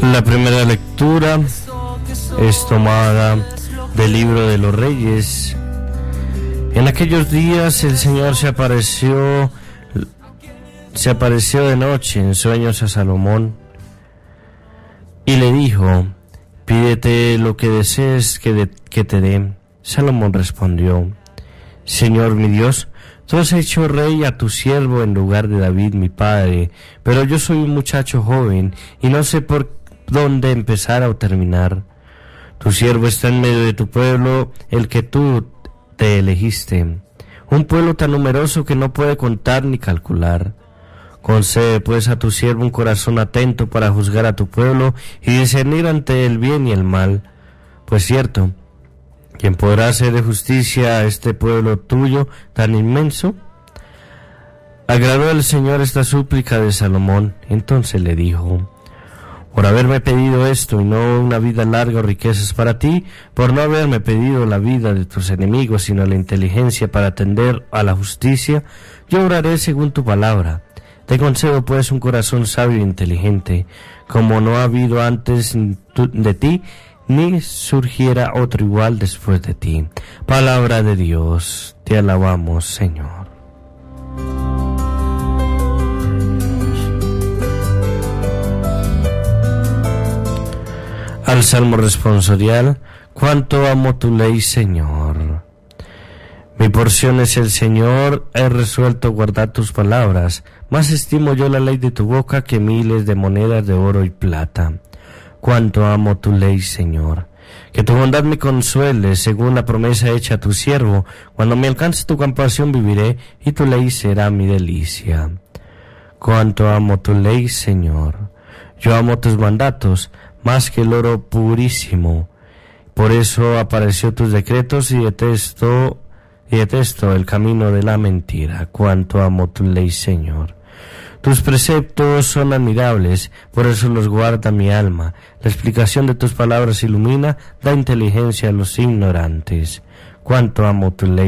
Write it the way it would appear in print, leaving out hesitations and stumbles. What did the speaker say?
La primera lectura es tomada del libro de los Reyes. En aquellos días el Señor se apareció de noche en sueños a Salomón y le dijo: pídete lo que desees que te dé. Salomón respondió: Señor mi Dios, tú has hecho rey a tu siervo en lugar de David mi padre, pero yo soy un muchacho joven y no sé por dónde empezar o terminar. Tu siervo está en medio de tu pueblo, el que tú te elegiste, un pueblo tan numeroso que no puede contar ni calcular. Concede pues a tu siervo un corazón atento para juzgar a tu pueblo y discernir ante el bien y el mal. Pues cierto, ¿quién podrá hacer de justicia a este pueblo tuyo tan inmenso? Agradó al Señor esta súplica de Salomón. Entonces le dijo: por haberme pedido esto y no una vida larga o riquezas para ti, por no haberme pedido la vida de tus enemigos, sino la inteligencia para atender a la justicia, yo obraré según tu palabra. Te concedo pues un corazón sabio e inteligente, como no ha habido antes de ti, ni surgiera otro igual después de ti. Palabra de Dios, te alabamos, Señor. Al Salmo responsorial: cuánto amo tu ley, Señor. Mi porción es el Señor, he resuelto guardar tus palabras. Más estimo yo la ley de tu boca que miles de monedas de oro y plata. Cuánto amo tu ley, Señor. Que tu bondad me consuele, según la promesa hecha a tu siervo. Cuando me alcance tu compasión viviré, y tu ley será mi delicia. Cuánto amo tu ley, Señor. Yo amo tus mandatos, más que el oro purísimo. Por eso apareció tus decretos y detesto el camino de la mentira. Cuánto amo tu ley, Señor. Tus preceptos son admirables, por eso los guarda mi alma. La explicación de tus palabras ilumina, da inteligencia a los ignorantes. Cuánto amo tu ley,